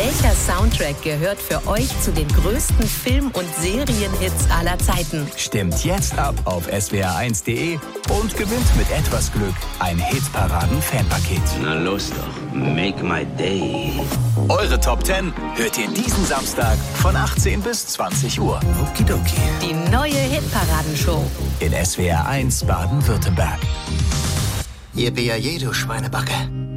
Welcher Soundtrack gehört für euch zu den größten Film- und Serienhits aller Zeiten? Stimmt jetzt ab auf swr1.de und gewinnt mit etwas Glück ein Hitparaden-Fanpaket. Na los doch, make my day. Eure Top 10 hört ihr diesen Samstag von 18 bis 20 Uhr. Okidoki. Die neue Hitparadenshow In SWR1 Baden-Württemberg. Yippie, du Schweinebacke.